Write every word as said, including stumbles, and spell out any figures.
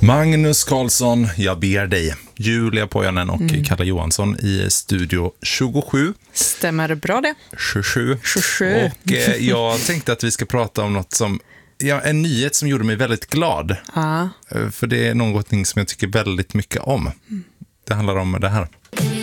Magnus Karlsson, jag ber dig. Julia Pojanen och mm. Kalle Johansson i studio tjugosju. Stämmer bra det? tjugosju. tjugosju. Och eh, jag tänkte att vi ska prata om något som, ja, en nyhet som gjorde mig väldigt glad. Ja. För det är någonting som jag tycker väldigt mycket om. Det handlar om det här.